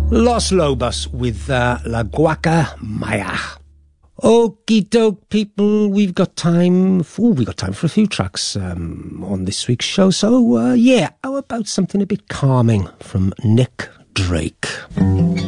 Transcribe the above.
Los Lobos with La Guacamaya. Okie doke, people. We've got time for a few tracks on this week's show. So, how about something a bit calming from Nick Drake?